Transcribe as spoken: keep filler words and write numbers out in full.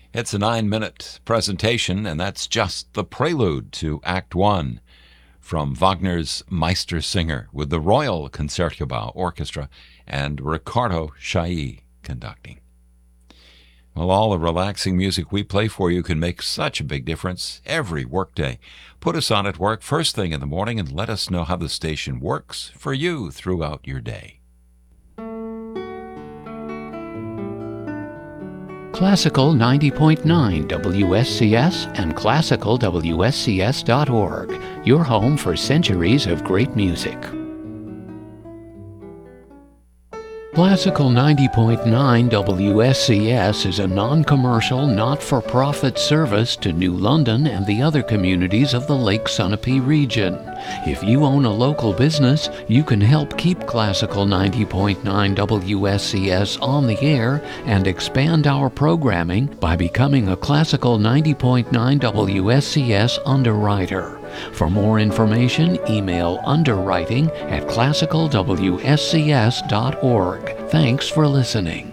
It's a nine-minute presentation, and that's just the prelude to Act One from Wagner's Meistersinger with the Royal Concertgebouw Orchestra and Riccardo Chailly conducting. Well, all the relaxing music we play for you can make such a big difference every workday. Put us on at work first thing in the morning and let us know how the station works for you throughout your day. Classical ninety point nine W S C S and classical W S C S dot org, your home for centuries of great music. Classical ninety point nine W S C S is a non-commercial, not-for-profit service to New London and the other communities of the Lake Sunapee region. If you own a local business, you can help keep Classical ninety point nine W S C S on the air and expand our programming by becoming a Classical ninety point nine W S C S underwriter. For more information, email underwriting at classical W S C S dot org. Thanks for listening.